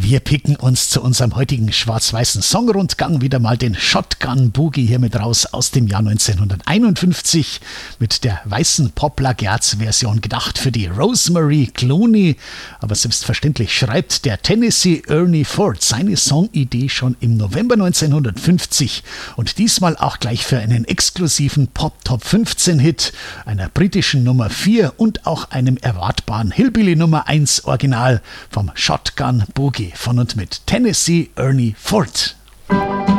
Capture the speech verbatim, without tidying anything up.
Wir picken uns zu unserem heutigen schwarz-weißen Songrundgang wieder mal den Shotgun Boogie hier mit raus aus dem Jahr neunzehnhunderteinundfünfzig mit der weißen Pop-Plagiats-Version gedacht für die Rosemary Clooney. Aber selbstverständlich schreibt der Tennessee Ernie Ford seine Songidee schon im November neunzehnhundertfünfzig und diesmal auch gleich für einen exklusiven Pop-Top fünfzehn Hit, einer britischen Nummer vier und auch einem erwartbaren Hillbilly Nummer eins Original vom Shotgun Boogie von und mit Tennessee Ernie Ford.